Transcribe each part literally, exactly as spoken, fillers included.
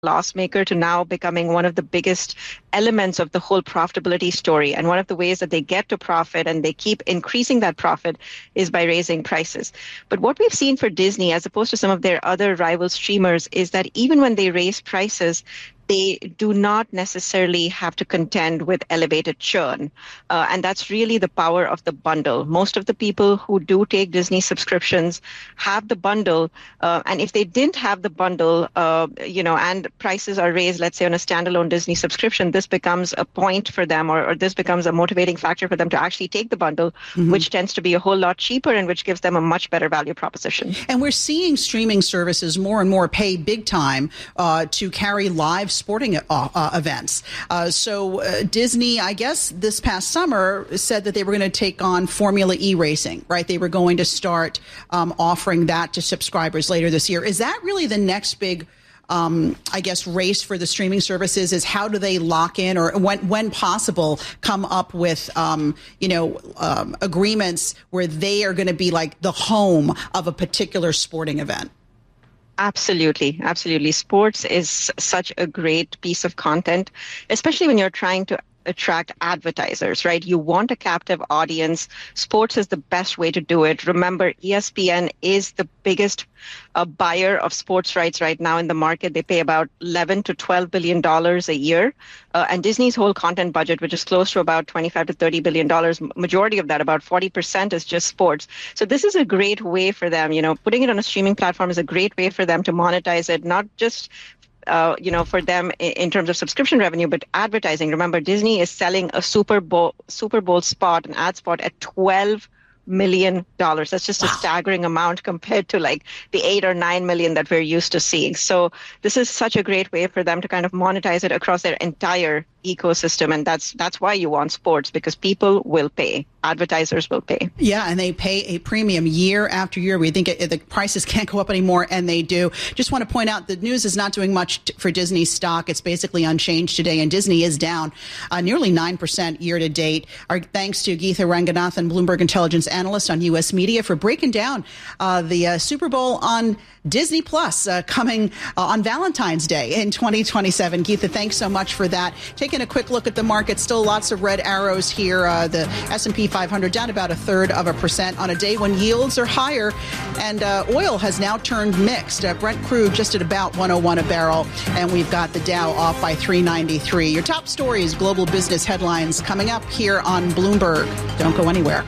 loss maker to now becoming one of the biggest elements of the whole profitability story. And one of the ways that they get to profit and they keep increasing that profit is by raising prices. But what we've seen for Disney, as opposed to some of their other rival streamers, is that even when they raise prices, they do not necessarily have to contend with elevated churn. Uh, and that's really the power of the bundle. Most of the people who do take Disney subscriptions have the bundle. Uh, and if they didn't have the bundle, uh, you know, and prices are raised, let's say on a standalone Disney subscription, this becomes a point for them, or, or this becomes a motivating factor for them to actually take the bundle, mm-hmm. which tends to be a whole lot cheaper and which gives them a much better value proposition. And we're seeing streaming services more and more pay big time uh, to carry live sporting uh, uh, events. Uh, so uh, Disney, I guess this past summer, said that they were going to take on Formula E racing, right? They were going to start um, offering that to subscribers later this year. Is that really the next big, um, I guess, race for the streaming services? Is how do they lock in, or when, when possible, come up with, um, you know, um, agreements where they are going to be like the home of a particular sporting event? Absolutely. Absolutely. Sports is such a great piece of content, especially when you're trying to attract advertisers, right? You want a captive audience. Sports is the best way to do it. Remember, E S P N is the biggest uh, buyer of sports rights right now in the market. They pay about eleven to twelve billion dollars a year. Uh, and Disney's whole content budget, which is close to about twenty-five to thirty billion dollars, majority of that, about forty percent, is just sports. So this is a great way for them. You know, putting it on a streaming platform is a great way for them to monetize it, not just Uh, you know, for them in, in terms of subscription revenue, but advertising. Remember, Disney is selling a Super Bowl Super Bowl spot, an ad spot, at twelve million dollars. That's just wow. a staggering amount compared to like the eight or nine million that we're used to seeing. So this is such a great way for them to kind of monetize it across their entire ecosystem. And that's that's why you want sports, because people will pay. Advertisers will pay. Yeah, and they pay a premium year after year. We think it, the prices can't go up anymore, and they do. Just want to point out the news is not doing much t- for Disney stock. It's basically unchanged today, and Disney is down uh, nearly nine percent year to date. Our thanks to Geetha Ranganathan, Bloomberg Intelligence analyst on U S Media, for breaking down uh, the uh, Super Bowl on Disney Plus uh, coming uh, on Valentine's Day in twenty twenty-seven. Geetha, thanks so much for that. Taking a quick look at the market, still lots of red arrows here. Uh, the S and P five hundred down about a third of a percent on a day when yields are higher, and uh, oil has now turned mixed. Uh, Brent crude just at about one oh one a barrel, and we've got the Dow off by three ninety-three. Your top stories, global business headlines coming up here on Bloomberg. Don't go anywhere.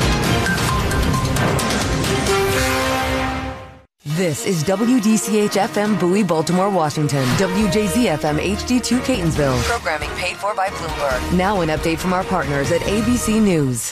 This is W D C H F M Bowie, Baltimore, Washington. W J Z F M H D two Catonsville. Programming paid for by Bloomberg. Now an update from our partners at A B C News.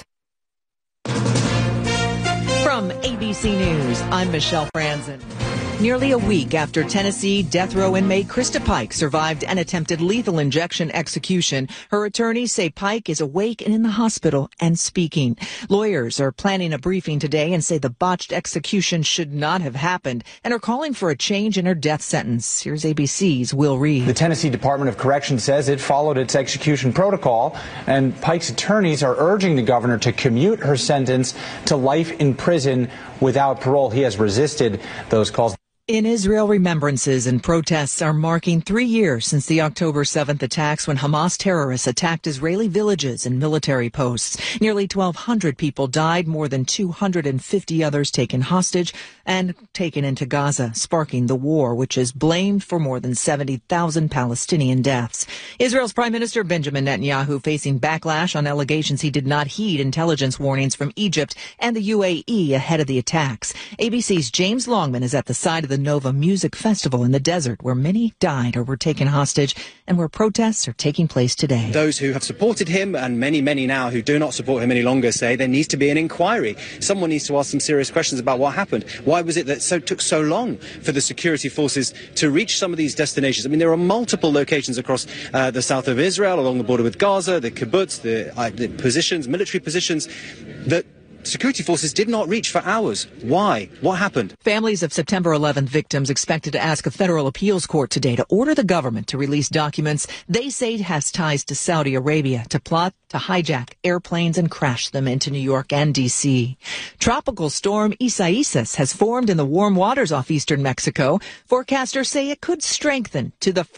From A B C News, I'm Michelle Franzen. Nearly a week after Tennessee death row inmate Krista Pike survived an attempted lethal injection execution, her attorneys say Pike is awake and in the hospital and speaking. Lawyers are planning a briefing today and say the botched execution should not have happened and are calling for a change in her death sentence. Here's A B C's Will Reed. The Tennessee Department of Corrections says it followed its execution protocol, and Pike's attorneys are urging the governor to commute her sentence to life in prison without parole. He has resisted those calls. In Israel, remembrances and protests are marking three years since the October seventh attacks when Hamas terrorists attacked Israeli villages and military posts. Nearly twelve hundred people died, more than two hundred fifty others taken hostage and taken into Gaza, sparking the war, which is blamed for more than seventy thousand Palestinian deaths. Israel's Prime Minister Benjamin Netanyahu facing backlash on allegations he did not heed intelligence warnings from Egypt and the U A E ahead of the attacks. A B C's James Longman is at the side of the Nova Music Festival in the desert, where many died or were taken hostage, and where protests are taking place today. Those who have supported him, and many, many now who do not support him any longer, say there needs to be an inquiry. Someone needs to ask some serious questions about what happened. Why was it that so took so long for the security forces to reach some of these destinations? I mean, there are multiple locations across uh, the south of Israel, along the border with Gaza, the kibbutz, the, uh, the positions, military positions, that security forces did not reach for hours. Why? What happened? Families of September eleventh victims expected to ask a federal appeals court today to order the government to release documents they say has ties to Saudi Arabia to plot to hijack airplanes and crash them into New York and D C. Tropical storm Isaias has formed in the warm waters off eastern Mexico. Forecasters say it could strengthen to the